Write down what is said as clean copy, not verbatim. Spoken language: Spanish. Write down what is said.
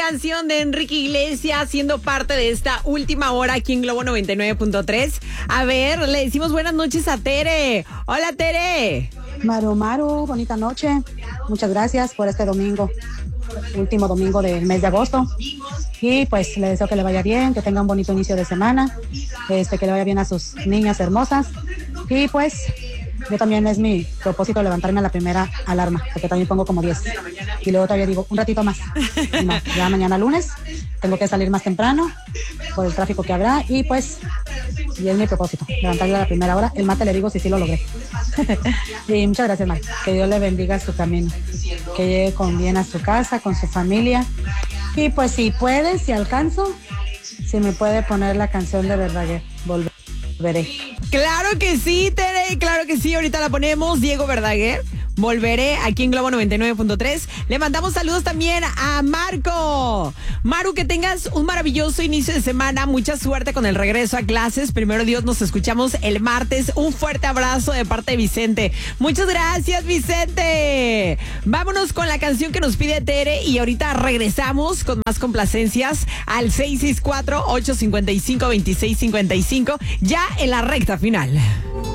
canción de Enrique Iglesias siendo parte de esta última hora aquí en Globo 99.3. A ver, le decimos buenas noches a Tere. Hola, Tere. Maru, bonita noche. Muchas gracias por este domingo, último domingo del mes de agosto. Y pues le deseo que le vaya bien, que tenga un bonito inicio de semana, que le vaya bien a sus niñas hermosas. Y pues yo también es mi propósito levantarme a la primera alarma, porque también pongo como 10. Y luego todavía digo, un ratito más. Y no, ya mañana lunes tengo que salir más temprano por el tráfico que habrá. Y pues, y es mi propósito, levantarme a la primera hora. El mate le digo si sí lo logré. Y muchas gracias, Mar. Que Dios le bendiga su camino. Que llegue con bien a su casa, con su familia. Y pues si puede, si alcanzo, si me puede poner la canción de Verdaguer, Volveré. Claro que sí, Tere, claro que sí. Ahorita la ponemos, Diego Verdaguer. Volveré aquí en Globo 99.3. Le mandamos saludos también a Marco. Maru, que tengas un maravilloso inicio de semana. Mucha suerte con el regreso a clases. Primero Dios, nos escuchamos el martes. Un fuerte abrazo de parte de Vicente. Muchas gracias, Vicente. Vámonos con la canción que nos pide Tere y ahorita regresamos con más complacencias al 664-855-2655, ya en la recta final.